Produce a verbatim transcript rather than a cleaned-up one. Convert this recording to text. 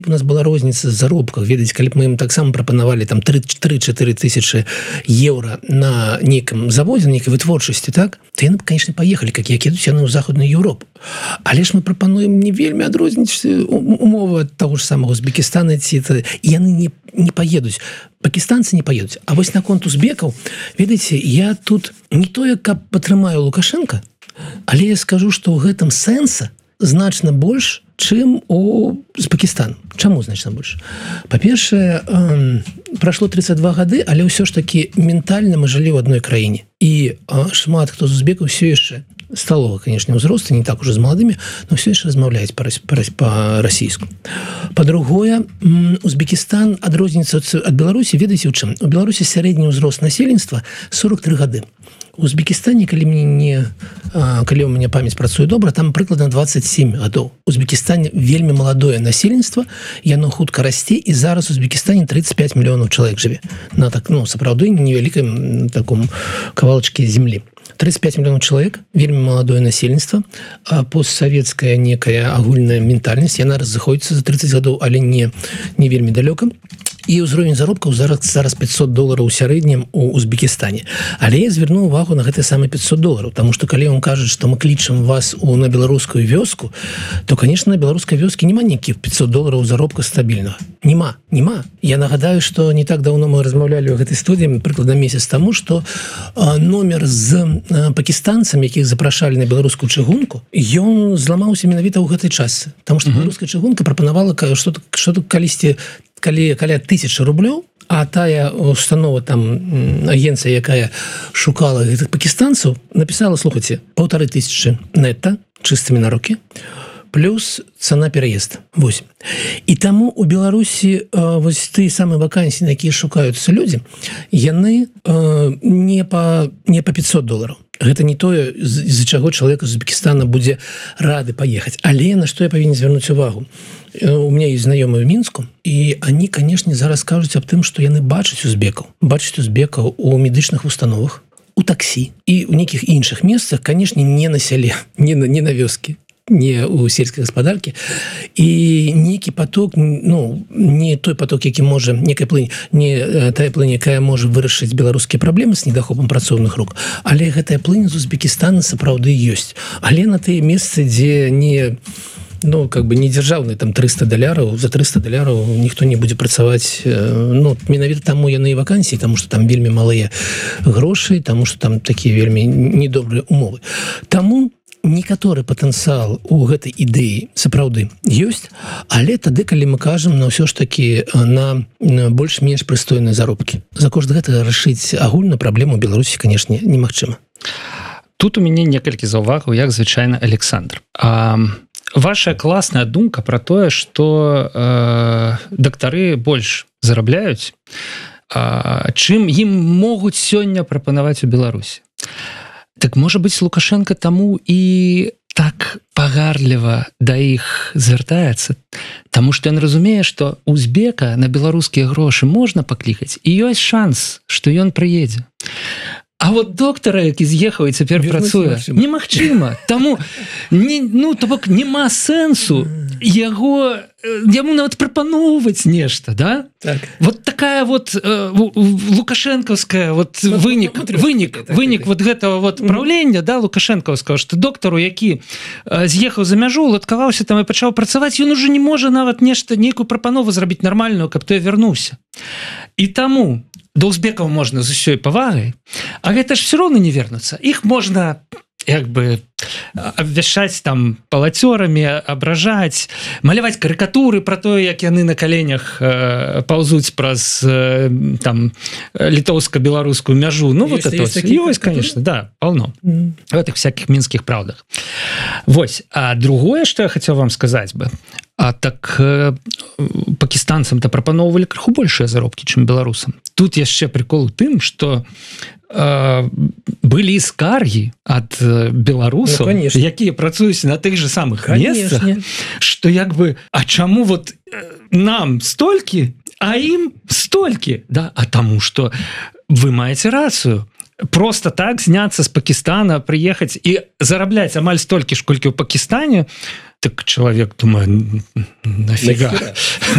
у нас была розніца з заробках, ведаць, калі б мы ім таксама прапанавалі там тры-чатыры тысячы еўра на нейкім заводзе, на нейкай вытворчасці, так, то яны б, конечно, паехалі, як едуць яны ў Захадную Еўропу. Але ж мы прапануем не вельмі адрознічаць умовы ад таго ж самого Узбекістана, ці і яны не, не паедуць. Пакістанцы не паедуць. А вось наконт узбекаў, ведаеце, я тут не тое, каб падтрымаю Лукашенка, але я скажу, што ў гэтым сэнса значна больш, чым у Узбекістан. Чаму значна больш? Па-першае, э, прайшло тридцать два гады, але ўсё ж такі ментальна мы жылі ў адной краіне. І э, шмат хто з узбекаў ўсё яшчэ сталого, конечно, ўзросту, не так уже з маладымі, но все яшчэ размаўляюць па-расійску. Па-другое, Узбекістан адрозніцца ад Беларусі, ведаеце ў чым? У Беларусі сярэдні ўзрост насельніцтва сорок тры гады. У Узбекістане, калі мне не, калі у мяне памяць працуе добра, там прыкладна двадцать семь гадоў. У Узбекістане вельмі маладое насельніцтва, яно хутка расце, і зараз у Узбекістане тридцать пять мільёнаў чалавек жыве. На так, ну, сапраўды невялікім таком кавалачкі землі. тридцать пять миллионов человек, вельмі маладое насельніцтва, постсавецкая некая агульная ментальнасць, яна разыходзіцца за тридцать гадоў, але не, не вельмі далёка. І ўзровень заробкаў зараз, зараз пятьсот доллараў у сярэднім у Узбекістане. Але я зверну увагу на гэтыя самыя пятьсот доллараў, таму што калі он кажа, што мы клічам вас у, на беларускую вёску, то, конечно, на беларускай вёскі няма нейкіх пятьсот доллараў заробка стабільнага. Нема, нема. Я нагадаю, што не так даўно мы размаўлялі ў гэтай студыі, прыкладна месяц таму, што номер з пакістанцамі, якіх запрашалі на беларускую чыгунку, ён зламаўся менавіта ў гэтай часе. Таму што беларуская чыгунка прапанавала, што, што калісьці калі каля тысячы рублёў, а тая установа, там, агенцыя, якая шукала гэтых пакістанцаў, напісала, слухайце, паўтары тысячы нетта, чыстымі на рукі, плюс цана пераезда. Вось. І таму у Беларусі вось тыя самыя вакансіі, на якія шукаюцца людзі, яны не па, не па пятьсот доллараў. Гэта не тое, з-за чаго чалавек з Узбекістана будзе рады паехаць. Але на што я павінен звярнуць увагу? У меня есть знаёмыя ў Мінску, і они, конечно, зараз кажуць аб тым, што яны бачаць узбекаў. Бачаць узбекаў у медычных установах, у таксі і ў нейкіх іншых месцах, конечно, не на сяле, не на, не на вёскі, не у сельскай гаспадаркі. І нейкі поток, ну, не той поток, які можа, некая плынь, не тая плынь, якая можа вырашыць беларускія праблемы з недахопам працоўных рук, але гэтая плынь з Узбекістана сапраўды ёсць. Але на тыя месцы, дзе не... ну, как бы не дзяржаўны, там триста даляраў, за триста даляраў ніхто не будзе працаваць, ну, менавіта таму яны і вакансіі, таму што там вельмі малыя грошы, таму што там такія вельмі недобрыя умовы. Таму некаторы патэнцыял у гэтай ідэі сапраўды ёсць, але тады, калі мы кажам на ўсё ж такі на больш-менш прыстойныя заробкі. За кошт гэтага рашыць агульную праблему Беларусі, канешне, немагчыма. Тут у мяне некалькі заўвагаў, як звычайна Александр. А ваша класная думка про тое, што э, дактары больш зарабляюць, э, чым ім могуць сёння прапанаваць у Беларусі. Так, можа быць, Лукашенко таму і так пагарліва да іх звяртаецца, таму што ён разумее, што узбека на беларускія грошы можна паклікаць, і ёсць шанс, што ён прыедзе. А вот доктара, які з'ехаў і цяпер працуе, немагчыма. Таму, не, ну, то бок, нема сэнсу яго, яму нават прапаноўваць нешта, да? Так. Вот такая вот э, лукашэнкаўская вот ну, вынік, ну, вынік, так, вынік так, вот гэтага вот правлення, да, лукашэнкаўскага, што доктору, які э, з'ехаў за мяжу, уладкаваўся там і пачаў працаваць, ён уже не можа нават нешта, нейкую прапанову зрабіць нармальную, каб той вярнуўся. І таму да узбекаў можна з усёй павагай, а гэта ж все равно не вернуцца. Іх можна як бы абвяшчаць там палацёрамі, абражаць, маляваць карыкатуры про тое, як яны на каленях э, паўзуць праз э, там літоўска-беларускую мяжу. Ну, вот это ёсць, конечно, да, полно. Mm. В этих всяких мінскіх правдах. Вось. А другое, што я хацеў вам сказаць бы, а так э, пакістанцам-то прапаноўвалі крыху большыя заробкі, чым беларусам. Тут яшчэ прикол у тым, што э, былі скаргі ад беларусаў, ну, якія працуюць на тых же самых месцах, што як бы, а чаму вот нам столькі, а ім столькі, да? А таму што вы маеце рацыю. Просто так зняцца з Пакістана, прыехаць і зарабляць амаль столькі ж, колькі ў Пакістане, так чалавек думае нафіга